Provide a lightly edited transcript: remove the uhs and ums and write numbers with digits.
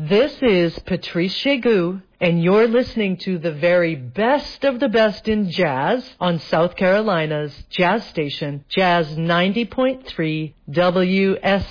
This is Patrice Chegu, and you're listening to the very best of the best in jazz on South Carolina's jazz station, Jazz 90.3 WS.